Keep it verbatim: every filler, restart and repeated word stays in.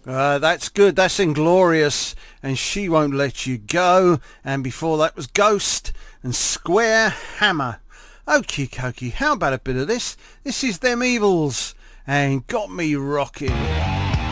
Uh, that's good. That's Inglorious, and She Won't Let You Go. And before that was Ghost and Square Hammer. Okie dokie, how about a bit of this? This is Them Evils and Got Me Rockin'.